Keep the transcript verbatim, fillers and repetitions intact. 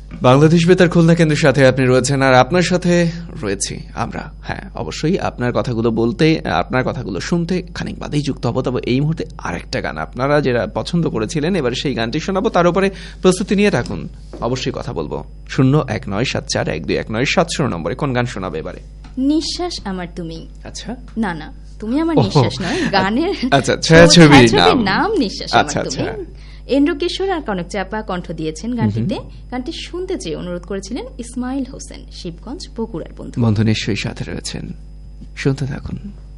বাংলাদেশ বেতার খুলনা কেন্দ্রের সাথে আপনি রয়েছেন, আর আপনার সাথে রয়েছি আমরা। হ্যাঁ, অবশ্যই আপনার কথাগুলো বলতে, আপনার কথাগুলো শুনতে খানিক বাদেই যুক্ত হবো। তবে এই মুহূর্তে আরেকটা গান আপনারা যেটা পছন্দ করেছিলেন, এবার সেই গানটি শোনাবো। তার উপরে প্রস্তুতি নিয়ে থাকুন, অবশ্যই কথা বলবো। শূন্য এক নয় সাত চার এক দুই এক নয় সাত শূন্য নম্বরে কোন গান শোনাবে এবারে? নিঃশ্বাস আমার তুমি। আচ্ছা, না না, তুমি আমার নিঃশ্বাস নয়, গানের আচ্ছা ছায়াছবির নাম নাম নিঃশ্বাস আমার তুমি। এন্দ্র কিশোর আর কনক চাপা কণ্ঠ দিয়েছেন গানটিতে। গানটি শুনতে চেয়ে অনুরোধ করেছিলেন ইসমাইল হোসেন, শিবগঞ্জ বগুড়ার বন্ধু। বন্ধু নিশ্চয়ই সাথে রয়েছেন, শুনতে থাকুন।